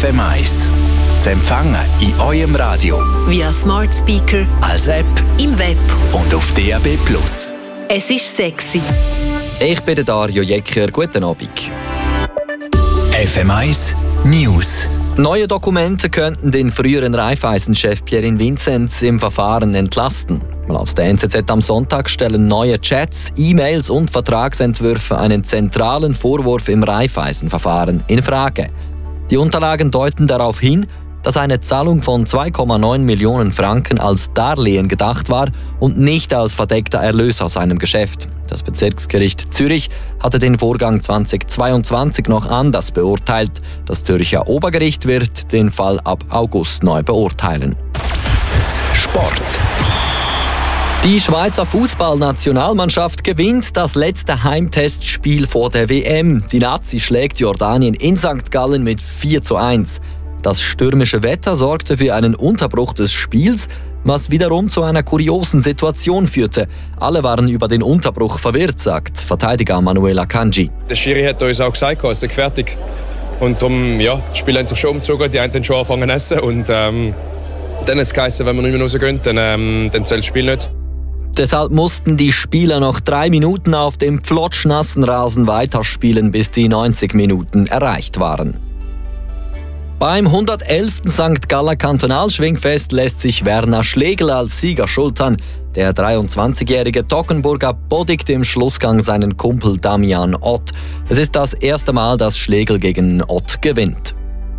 FM1. Zu empfangen in eurem Radio, via Smart Speaker, als App, im Web und auf DAB+. Es ist sexy. Ich bin der Dario Jecker. Guten Abend. FM1 News. Neue Dokumente könnten den früheren Raiffeisen-Chef Pierin Vinzenz im Verfahren entlasten. Laut der NZZ am Sonntag stellen neue Chats, E-Mails und Vertragsentwürfe einen zentralen Vorwurf im Raiffeisen-Verfahren in Frage. Die Unterlagen deuten darauf hin, dass eine Zahlung von 2,9 Millionen Franken als Darlehen gedacht war und nicht als verdeckter Erlös aus einem Geschäft. Das Bezirksgericht Zürich hatte den Vorgang 2022 noch anders beurteilt. Das Zürcher Obergericht wird den Fall ab August neu beurteilen. Sport. Die Schweizer Fußballnationalmannschaft gewinnt das letzte Heimtestspiel vor der WM. Die Nazi schlägt Jordanien in St. Gallen mit 4:1. Das stürmische Wetter sorgte für einen Unterbruch des Spiels, was wiederum zu einer kuriosen Situation führte. Alle waren über den Unterbruch verwirrt, sagt Verteidiger Manuel Akanji. Der Schiri hat uns auch gesagt, es sei fertig. Und darum, die Spieler haben sich schon umgezogen, die einen schon angefangen zu essen. Und dann hat es geheißen, wenn wir nicht mehr rausgehen, dann zählt das Spiel nicht. Deshalb mussten die Spieler noch 3 Minuten auf dem pflotschnassen Rasen weiterspielen, bis die 90 Minuten erreicht waren. Beim 111. St. Galler Kantonalschwingfest lässt sich Werner Schlegel als Sieger schultern. Der 23-jährige Toggenburger bodigt im Schlussgang seinen Kumpel Damian Ott. Es ist das erste Mal, dass Schlegel gegen Ott gewinnt.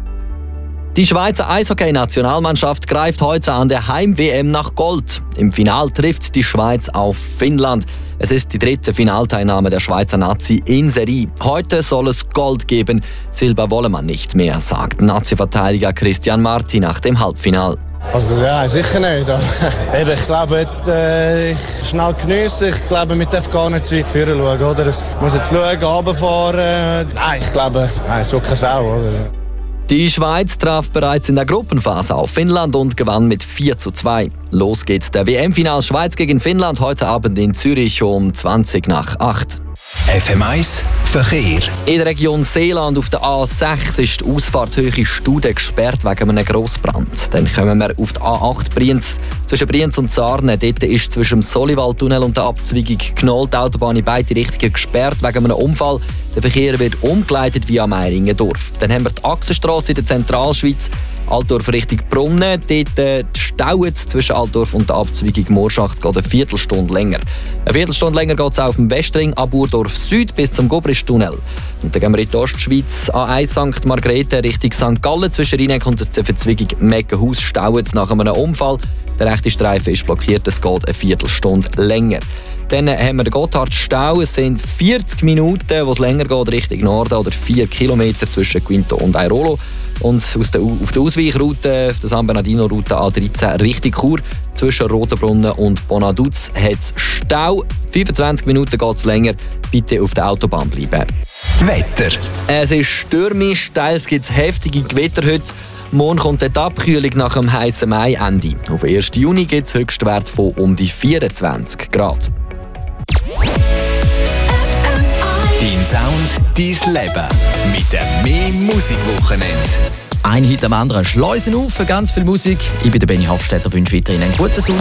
Die Schweizer Eishockey-Nationalmannschaft greift heute an der Heim-WM nach Gold. Im Final trifft die Schweiz auf Finnland. Es ist die 3. Finalteilnahme der Schweizer Nazi in Serie. Heute soll es Gold geben. Silber wolle man nicht mehr, sagt Nazi-Verteidiger Christian Marti nach dem Halbfinal. Also ja, sicher nicht. Ich glaube, jetzt ich schnell geniessen. Ich glaube, wir dürfen gar nicht zu weit führen schauen. Oder? Es muss jetzt schauen, runterfahren. Nein, ich glaube, es ist keine Sau. Oder? Die Schweiz traf bereits in der Gruppenphase auf Finnland und gewann mit 4:2. Los geht's der WM-Final Schweiz gegen Finnland heute Abend in Zürich um 20:08. FM1 Verkehr. In der Region Seeland auf der A6 ist die Ausfahrt Höhe Stude gesperrt wegen einem Grossbrand. Dann kommen wir auf die A8 Brienz. Zwischen Brienz und Sarne. Dort ist zwischen dem Soliwaldtunnel und der Abzweigung Knoll die Autobahn in beide Richtungen gesperrt wegen einem Unfall. Der Verkehr wird umgeleitet via Meiringendorf. Dann haben wir die Achsenstrasse in der Zentralschweiz. Altdorf Richtung Brunnen. Dort staut es zwischen Altdorf und der Abzweigung Moorschacht geht eine Viertelstunde länger. Eine Viertelstunde länger geht es auf dem Westring ab Burdorf Süd bis zum Gobristunnel. Und dann gehen wir in die Ostschweiz A1 St. Margrethe Richtung St. Gallen. Zwischen Rheineck und der Verzweigung Meckenhaus staut es nach einem Unfall. Der rechte Streifen ist blockiert, es geht eine Viertelstunde länger. Dann haben wir den Gotthardstau. Es sind 40 Minuten, wo es länger geht Richtung Norden, oder 4 Kilometer zwischen Quinto und Airolo. Und auf der Ausweichroute, auf der San Bernardino-Route A13 Richtung Chur, zwischen Rotenbrunnen und Bonaduz hat es Stau. 25 Minuten geht es länger. Bitte auf der Autobahn bleiben. Wetter. Es ist stürmisch, teils gibt es heftige Gewitter heute. Morgen kommt die Abkühlung nach dem heißen Mai-Ende. Auf den 1. Juni gibt es Höchstwert von um die 24 Grad. Dein Sound, dein Leben. Mit dem «Mehr Musik-Wochenende». Ein Hit am anderen. Schleusen auf für ganz viel Musik. Ich bin der Benni Hofstetter, wünsche weiterhin einen guten Sonntag.